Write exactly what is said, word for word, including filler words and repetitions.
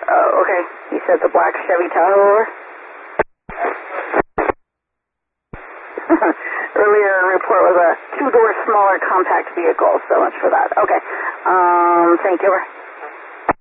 Oh, okay. You said the black Chevy Tahoe? Earlier report was a two-door smaller compact vehicle. So much for that. Okay. Um, thank you.